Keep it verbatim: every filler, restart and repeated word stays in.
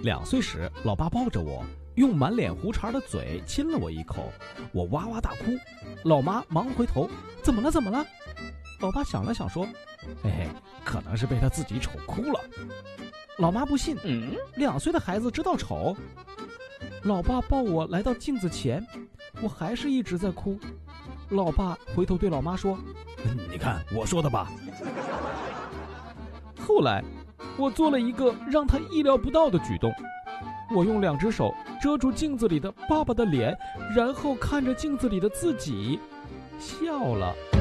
两岁时，老爸抱着我，用满脸胡茬的嘴亲了我一口，我哇哇大哭。老妈忙回头，怎么了怎么了？老爸想了想说，嘿嘿，可能是被他自己丑哭了。老妈不信， 嗯， 两岁的孩子知道丑。老爸抱我来到镜子前，我还是一直在哭。老爸回头对老妈说，你看我说的吧。后来我做了一个让他意料不到的举动，我用两只手遮住镜子里的爸爸的脸，然后看着镜子里的自己笑了。